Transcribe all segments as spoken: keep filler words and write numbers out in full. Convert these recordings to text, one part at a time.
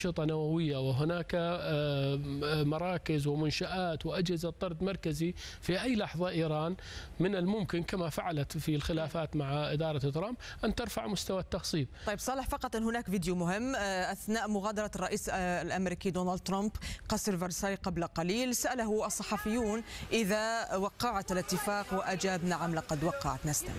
أنشطة نووية، وهناك مراكز ومنشآت وأجهزة طرد مركزي في أي لحظة إيران من الممكن كما فعلت في الخلافات مع إدارة ترامب أن ترفع مستوى التخصيب. طيب صالح، فقط أن هناك فيديو مهم أثناء مغادرة الرئيس الأمريكي دونالد ترامب قصر فرساي قبل قليل، سأله الصحفيون إذا وقعت الاتفاق وأجاب نعم لقد وقعت. نستمع.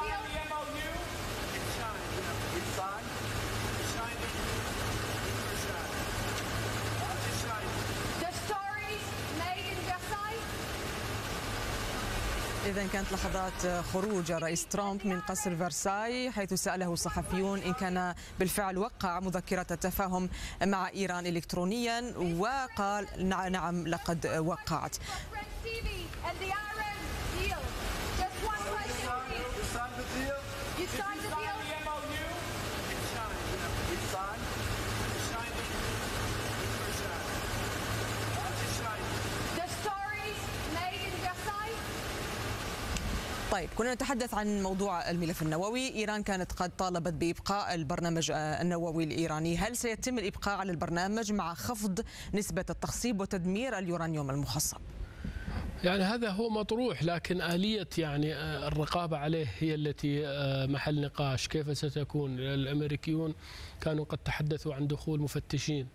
إذا كانت لحظات خروج الرئيس ترامب من قصر فرساي، حيث سأله الصحفيون إن كان بالفعل وقع مذكرة التفاهم مع إيران إلكترونيا، وقال نعم لقد وقعت. طيب، كنا نتحدث عن موضوع الملف النووي. إيران كانت قد طالبت بإبقاء البرنامج النووي الإيراني، هل سيتم الإبقاء على البرنامج مع خفض نسبة التخصيب وتدمير اليورانيوم المخصب؟ يعني هذا هو مطروح، لكن آلية يعني الرقابة عليه هي التي محل نقاش. كيف ستكون؟ الأمريكيون كانوا قد تحدثوا عن دخول مفتشين،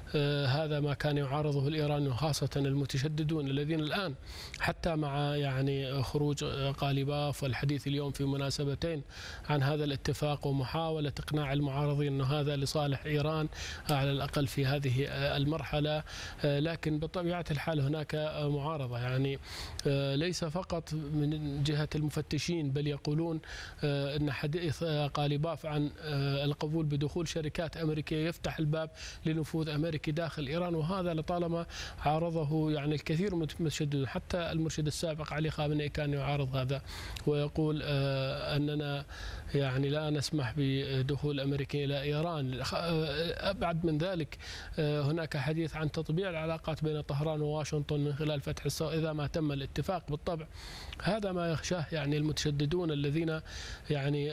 هذا ما كان يعارضه الإيرانيون، خاصة المتشددون الذين الآن حتى مع يعني خروج قاليباف والحديث اليوم في مناسبتين عن هذا الاتفاق ومحاولة إقناع المعارضين أنه هذا لصالح إيران على الأقل في هذه المرحلة، لكن بطبيعة الحال هناك معارضة، يعني ليس فقط من جهة المفتشين، بل يقولون أن حديث قاليباف عن القبول بدخول شركات أمريكية يفتح الباب لنفوذ أمريكي داخل إيران، وهذا لطالما عارضه يعني الكثير من المتشددين. حتى المرشد السابق علي خامنئي كان يعارض هذا ويقول أننا يعني لا نسمح بدخول أمريكي إلى إيران. أبعد من ذلك، هناك حديث عن تطبيع العلاقات بين طهران وواشنطن من خلال فتح السواء إذا ما تم الاتفاق. بالطبع هذا ما يخشاه يعني المتشددون الذين يعني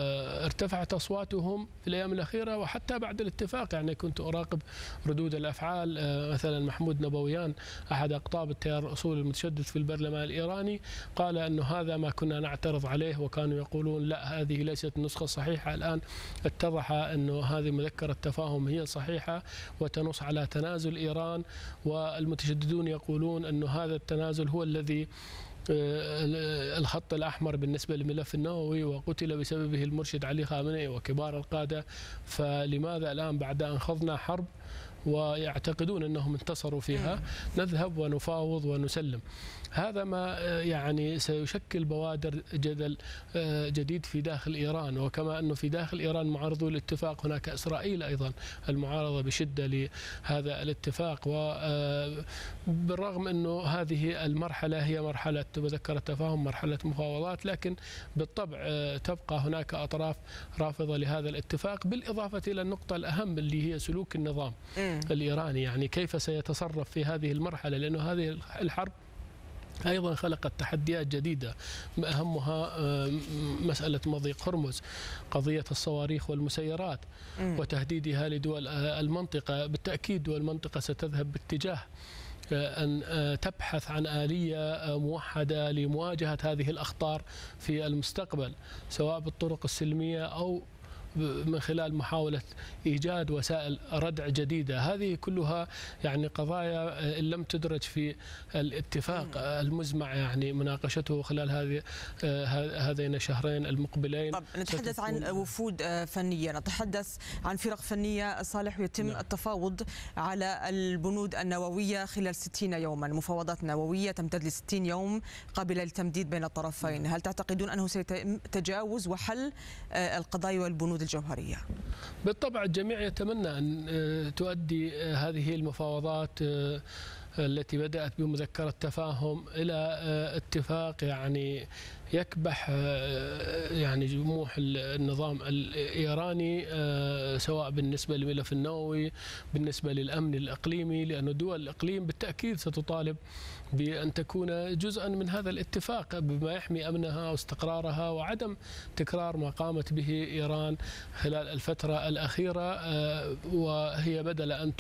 ارتفعت أصواتهم في الأيام الأخيرة وحتى بعد الاتفاق. يعني كنت أراقب ردود الأفعال، مثلا محمود نبويان أحد أقطاب التيار الأصولي المتشدد في البرلمان الإيراني قال أنه هذا ما كنا نعترض عليه، وكانوا يقولون لا هذه ليست النسخة الصحيحة. الآن اتضح أنه هذه مذكرة تفاهم هي صحيحة وتنص على تنازل إيران، والمتشددون يقولون أنه هذا التنازل هو الذي الخط الأحمر بالنسبة للملف النووي، وقتل بسببه المرشد علي خامنئي وكبار القادة، فلماذا الآن بعد أن خضنا حرب ويعتقدون أنهم انتصروا فيها نذهب ونفاوض ونسلم؟ هذا ما يعني سيشكل بوادر جدل جديد في داخل إيران. وكما أنه في داخل إيران معارضو الاتفاق، هناك إسرائيل أيضا المعارضة بشدة لهذا الاتفاق، وبالرغم أنه هذه المرحلة هي مرحلة مذكرة تفاهم، مرحلة مفاوضات، لكن بالطبع تبقى هناك أطراف رافضة لهذا الاتفاق، بالإضافة إلى النقطة الأهم اللي هي سلوك النظام الإيراني، يعني كيف سيتصرف في هذه المرحلة، لأنه هذه الحرب أيضا خلقت تحديات جديدة، أهمها مسألة مضيق هرمز، قضية الصواريخ والمسيرات وتهديدها لدول المنطقة. بالتأكيد دول المنطقة ستذهب باتجاه أن تبحث عن آلية موحدة لمواجهة هذه الأخطار في المستقبل، سواء بالطرق السلمية أو من خلال محاولة إيجاد وسائل ردع جديدة. هذه كلها يعني قضايا إن لم تدرج في الاتفاق المزمع يعني مناقشته خلال هذه هذين الشهرين المقبلين. طب نتحدث عن وفود فنية، نتحدث عن فرق فنية صالح، ويتم نعم. التفاوض على البنود النووية خلال ستين يوما، مفاوضات نووية تمتد لستين يوم قابلة للتمديد بين الطرفين. هل تعتقدون أنه سيتم تجاوز وحل القضايا والبنود الجوهرية؟ بالطبع الجميع يتمنى أن تؤدي هذه المفاوضات التي بدأت بمذكرة تفاهم إلى اتفاق يعني يكبح يعني جموح النظام الإيراني، سواء بالنسبة للملف النووي، بالنسبة للأمن الإقليمي، لأن دول الإقليم بالتأكيد ستطالب بأن تكون جزءا من هذا الاتفاق بما يحمي أمنها واستقرارها وعدم تكرار ما قامت به إيران خلال الفترة الأخيرة، وهي بدل أن